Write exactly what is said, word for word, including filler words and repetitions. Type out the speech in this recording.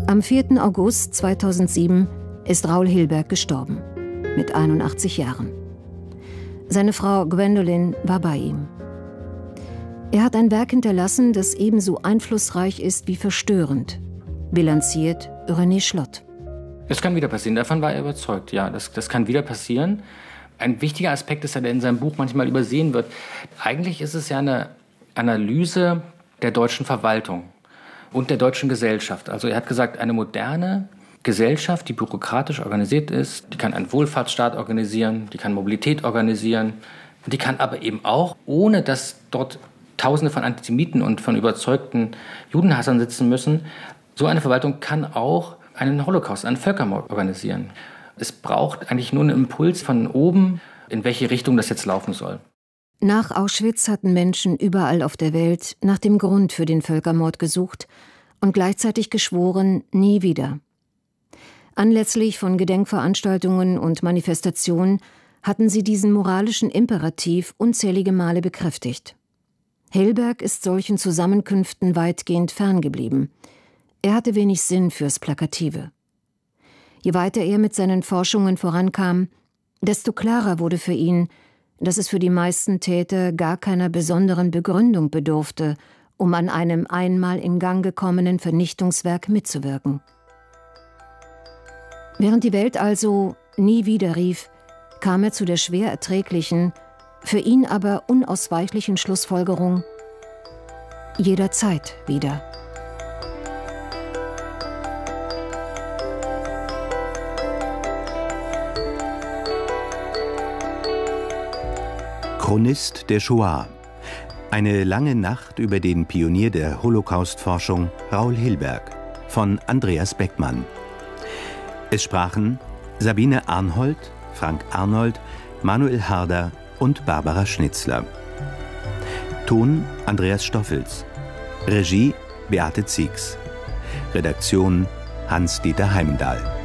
Am vierten August zweitausendsieben ist Raoul Hilberg gestorben, mit einundachtzig Jahren. Seine Frau Gwendolyn war bei ihm. Er hat ein Werk hinterlassen, das ebenso einflussreich ist wie verstörend, bilanziert René Schlott. Es kann wieder passieren, davon war er überzeugt, ja, das, das kann wieder passieren. Ein wichtiger Aspekt ist ja, der in seinem Buch manchmal übersehen wird. Eigentlich ist es ja eine Analyse der deutschen Verwaltung und der deutschen Gesellschaft. Also er hat gesagt, eine moderne Gesellschaft, die bürokratisch organisiert ist, die kann einen Wohlfahrtsstaat organisieren, die kann Mobilität organisieren, die kann aber eben auch, ohne dass dort Tausende von Antisemiten und von überzeugten Judenhassern sitzen müssen, so eine Verwaltung kann auch einen Holocaust, einen Völkermord organisieren. Es braucht eigentlich nur einen Impuls von oben, in welche Richtung das jetzt laufen soll. Nach Auschwitz hatten Menschen überall auf der Welt nach dem Grund für den Völkermord gesucht und gleichzeitig geschworen, nie wieder. Anlässlich von Gedenkveranstaltungen und Manifestationen hatten sie diesen moralischen Imperativ unzählige Male bekräftigt. Hilberg ist solchen Zusammenkünften weitgehend ferngeblieben. Er hatte wenig Sinn fürs Plakative. Je weiter er mit seinen Forschungen vorankam, desto klarer wurde für ihn, dass es für die meisten Täter gar keiner besonderen Begründung bedurfte, um an einem einmal in Gang gekommenen Vernichtungswerk mitzuwirken. Während die Welt also nie wieder rief, kam er zu der schwer erträglichen, für ihn aber unausweichlichen Schlussfolgerung: jederzeit wieder. Chronist der Shoah. Eine lange Nacht über den Pionier der Holocaust-Forschung Raoul Hilberg von Andreas Beckmann. Es sprachen Sabine Arnhold, Frank Arnold, Manuel Harder und Barbara Schnitzler. Ton Andreas Stoffels. Regie Beate Ziegs. Redaktion Hans-Dieter Heimendahl.